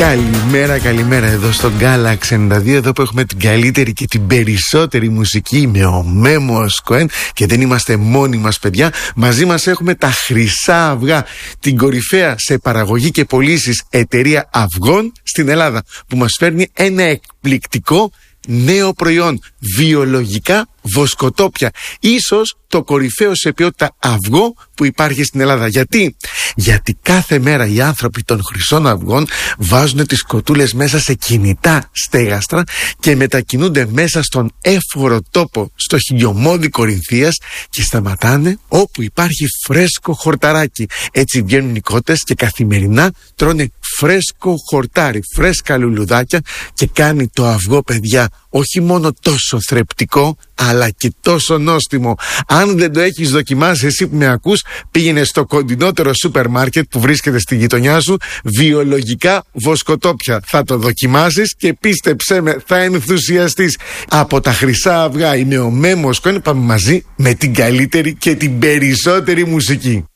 Καλημέρα εδώ στο Galaxy 92. Εδώ που έχουμε την καλύτερη και την περισσότερη μουσική. Είμαι ο Μέμος Κοέν και δεν είμαστε μόνοι μας, παιδιά. Μαζί μας έχουμε τα Χρυσά Αυγά, την κορυφαία σε παραγωγή και πωλήσεις εταιρεία αυγών στην Ελλάδα, που μας φέρνει ένα εκπληκτικό νέο προϊόν, βιολογικά βοσκοτόπια. Ίσως το κορυφαίο σε ποιότητα αυγό που υπάρχει στην Ελλάδα. Γιατί κάθε μέρα οι άνθρωποι των Χρυσών Αυγών βάζουν τις κοτούλες μέσα σε κινητά στέγαστρα και μετακινούνται μέσα στον έφορο τόπο στο χιλιομόδι Κορινθίας και σταματάνε όπου υπάρχει φρέσκο χορταράκι. Έτσι βγαίνουν οι κότες και καθημερινά τρώνε φρέσκο χορτάρι, φρέσκα λουλουδάκια, και κάνει το αυγό, παιδιά, όχι μόνο τόσο θρεπτικό αλλά και τόσο νόστιμο. Αν δεν το έχεις δοκιμάσει, εσύ που με ακούς, πήγαινε στο κοντινότερο σούπερ μάρκετ που βρίσκεται στη γειτονιά σου. Βιολογικά βοσκοτόπια. Θα το δοκιμάσεις και πίστεψέ με, θα ενθουσιαστείς. Από τα Χρυσά Αυγά είμαι ο Μέμος Κοέν. Πάμε μαζί με την καλύτερη και την περισσότερη μουσική.